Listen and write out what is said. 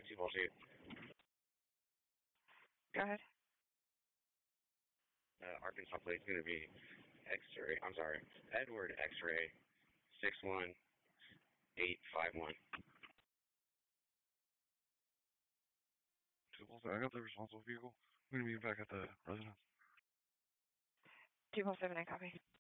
2 Go ahead. Arkansas plate is going to be X-ray. I'm sorry, Edward X-ray 61851. 247, I got the responsible vehicle. We're going to be back at the residence. 247, I copy.